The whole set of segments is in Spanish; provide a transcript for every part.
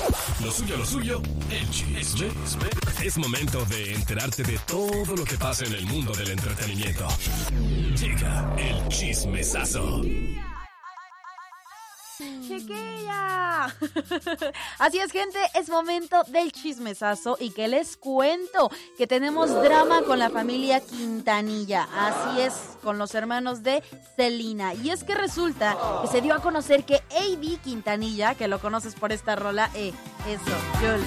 Lo suyo, el chisme. Es momento de enterarte de todo lo que pasa en el mundo del entretenimiento. Llega el chismesazo. ¡Chiquilla! Así es, gente, es momento del chismesazo y que les cuento que tenemos drama con la familia Quintanilla. Así es, con los hermanos de Selena. Y es que resulta que se dio a conocer que A.B. Quintanilla, que lo conoces por esta rola, Jules,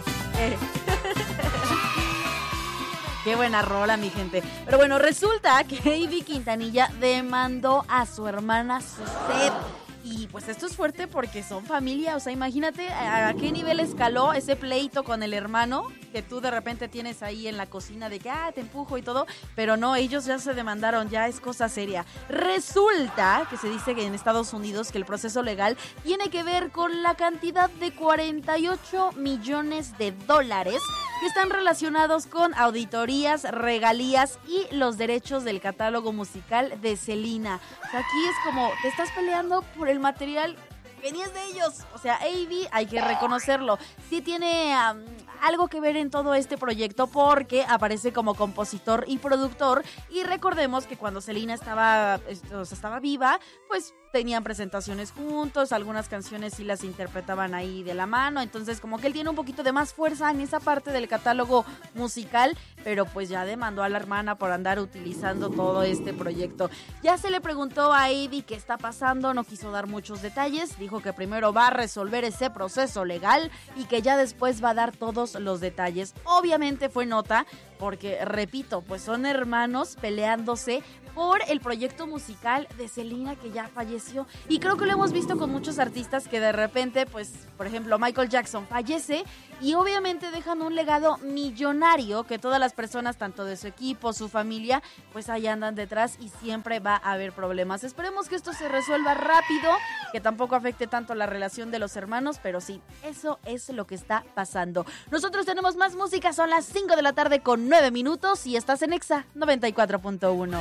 Qué buena rola, mi gente. Pero bueno, resulta que A.B. Quintanilla demandó a su hermana Suzette. Y pues esto es fuerte porque son familia, o sea, imagínate a qué nivel escaló ese pleito con el hermano que tú de repente tienes ahí en la cocina de que, te empujo y todo, pero no, ellos ya se demandaron, ya es cosa seria. Resulta que se dice que en Estados Unidos que el proceso legal tiene que ver con la cantidad de $48 millones que están relacionados con auditorías, regalías y los derechos del catálogo musical de Selena. O sea, aquí es como, te estás peleando por el material que ni es de ellos. O sea, A.B., hay que reconocerlo, sí tiene algo que ver en todo este proyecto porque aparece como compositor y productor. Y recordemos que cuando Selena estaba viva, pues tenían presentaciones juntos, algunas canciones sí las interpretaban ahí de la mano, entonces como que él tiene un poquito de más fuerza en esa parte del catálogo musical, pero pues ya demandó a la hermana por andar utilizando todo este proyecto. Ya se le preguntó a A.B. qué está pasando, no quiso dar muchos detalles, dijo que primero va a resolver ese proceso legal y que ya después va a dar todos los detalles. Obviamente fue nota porque, repito, pues son hermanos peleándose por el proyecto musical de Selena que ya falleció. Y creo que lo hemos visto con muchos artistas que de repente, pues, por ejemplo, Michael Jackson fallece y obviamente dejan un legado millonario que todas las personas, tanto de su equipo, su familia, pues ahí andan detrás y siempre va a haber problemas. Esperemos que esto se resuelva rápido, que tampoco afecte tanto la relación de los hermanos, pero sí, eso es lo que está pasando. Nosotros tenemos más música, son las 5 de la tarde con 9 minutos y estás en Exa 94.1.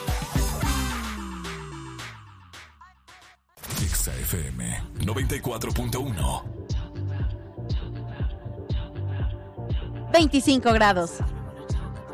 Exa FM 94.1. 25 grados.